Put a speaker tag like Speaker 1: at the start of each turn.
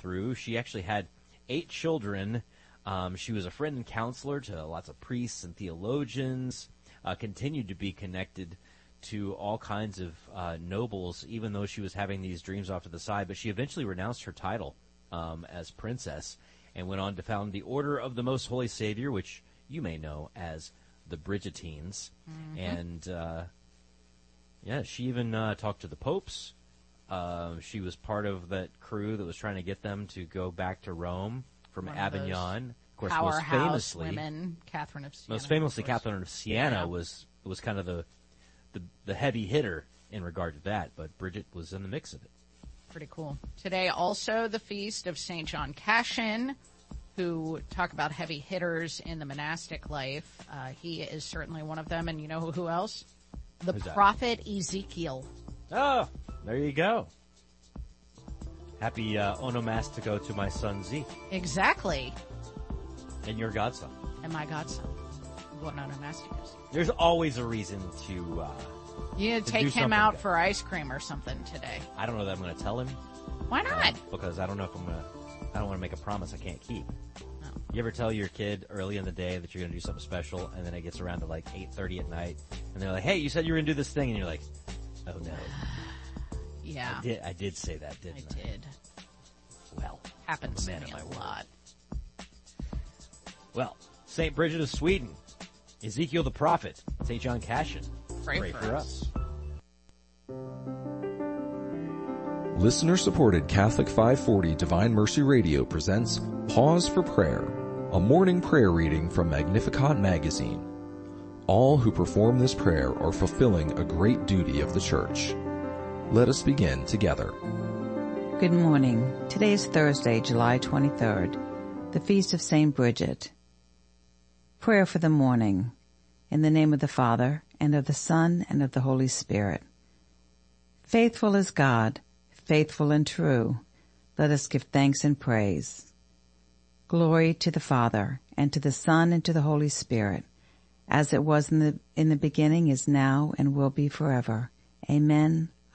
Speaker 1: through. She actually had 8 children. She was a friend and counselor to lots of priests and theologians, continued to be connected to all kinds of nobles, even though she was having these dreams off to the side. But she eventually renounced her title as princess and went on to found the Order of the Most Holy Savior, which you may know as the Bridgetines. And, she even talked to the popes. She was part of that crew that was trying to get them to go back to Rome from Avignon. Of course,
Speaker 2: powerhouse women, Catherine of Siena.
Speaker 1: Most famously, Catherine of Siena was kind of the heavy hitter in regard to that, but Bridget was in the mix of it.
Speaker 2: Pretty cool. Today, also the feast of St. John Cassian, who talk about heavy hitters in the monastic life. He is certainly one of them, and you know who else? The prophet Ezekiel.
Speaker 1: Oh, there you go. Happy onomastico to my son Zeke.
Speaker 2: Exactly.
Speaker 1: And your godson.
Speaker 2: And my godson. What onomastic is.
Speaker 1: There's always a reason to
Speaker 2: you take him out for ice cream or something today.
Speaker 1: I don't know that I'm going to tell him.
Speaker 2: Why not?
Speaker 1: Because I don't know if I don't want to make a promise I can't keep.
Speaker 2: No.
Speaker 1: You ever tell your kid early in the day that you're going to do something special, and then it gets around to like 8:30 at night, and they're like, "Hey, you said you were going to do this thing," and you're like, "Oh no."
Speaker 2: Yeah.
Speaker 1: I did say that, didn't I?
Speaker 2: I did.
Speaker 1: Well,
Speaker 2: happens to me a lot.
Speaker 1: Well, St. Bridget of Sweden, Ezekiel the prophet, St. John Cassian.
Speaker 2: Pray for us.
Speaker 3: Listener-supported Catholic 540 Divine Mercy Radio presents Pause for Prayer, a morning prayer reading from Magnificat magazine. All who perform this prayer are fulfilling a great duty of the Church. Let us begin together.
Speaker 4: Good morning. Today is Thursday, July 23rd, the Feast of St. Bridget. Prayer for the morning. In the name of the Father, and of the Son, and of the Holy Spirit. Faithful is God, faithful and true. Let us give thanks and praise. Glory to the Father, and to the Son, and to the Holy Spirit, as it was in the beginning, is now, and will be forever. Amen.